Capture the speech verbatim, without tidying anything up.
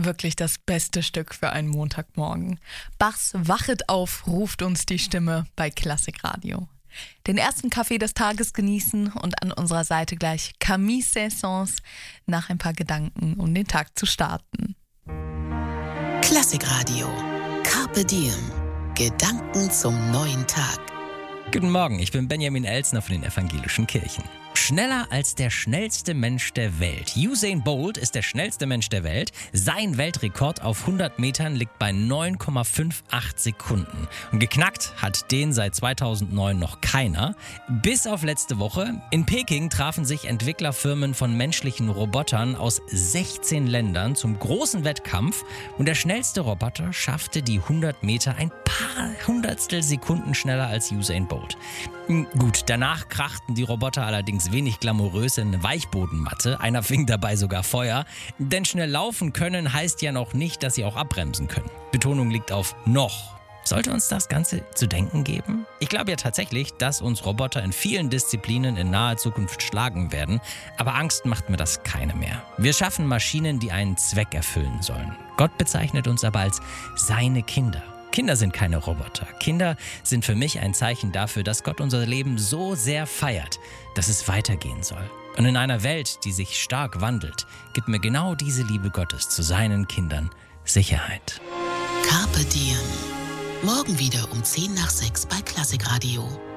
Wirklich das beste Stück für einen Montagmorgen. Bachs Wachet auf ruft uns die Stimme bei Klassikradio. Den ersten Kaffee des Tages genießen und an unserer Seite gleich Camille Saint-Saëns nach ein paar Gedanken, um den Tag zu starten. Klassikradio. Carpe Diem. Gedanken zum neuen Tag. Guten Morgen, ich bin Benjamin Elsner von den Evangelischen Kirchen. Schneller als der schnellste Mensch der Welt. Usain Bolt ist der schnellste Mensch der Welt. Sein Weltrekord auf hundert Metern liegt bei neun Komma achtundfünfzig Sekunden. Und geknackt hat den seit zweitausendneun noch keiner. Bis auf letzte Woche. In Peking trafen sich Entwicklerfirmen von menschlichen Robotern aus sechzehn Ländern zum großen Wettkampf. Und der schnellste Roboter schaffte die hundert Meter ein paar Hundertstel Sekunden schneller als Usain Bolt. Gut, danach krachten die Roboter allerdings wenig glamourös in eine Weichbodenmatte. Einer fing dabei sogar Feuer. Denn schnell laufen können heißt ja noch nicht, dass sie auch abbremsen können. Betonung liegt auf noch. Sollte uns das Ganze zu denken geben? Ich glaube ja tatsächlich, dass uns Roboter in vielen Disziplinen in naher Zukunft schlagen werden. Aber Angst macht mir das keine mehr. Wir schaffen Maschinen, die einen Zweck erfüllen sollen. Gott bezeichnet uns aber als seine Kinder. Kinder sind keine Roboter. Kinder sind für mich ein Zeichen dafür, dass Gott unser Leben so sehr feiert, dass es weitergehen soll. Und in einer Welt, die sich stark wandelt, gibt mir genau diese Liebe Gottes zu seinen Kindern Sicherheit. Carpe Diem. Morgen wieder um zehn nach sechs bei Klassikradio.